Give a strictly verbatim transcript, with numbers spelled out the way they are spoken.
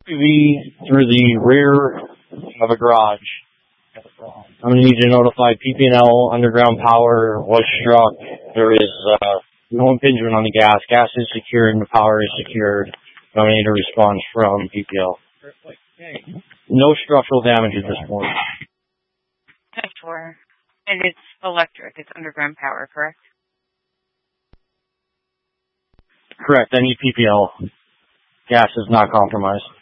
V through the rear of a garage. I'm going to need you to notify P P and L. Underground power was struck. There is uh, no impingement on the gas. Gas is secured and the power is secured. I'm going to need a response from P P L. No structural damage at this point. Sure. And it's electric. It's underground power, correct? Correct. I need P P L. Gas is not compromised.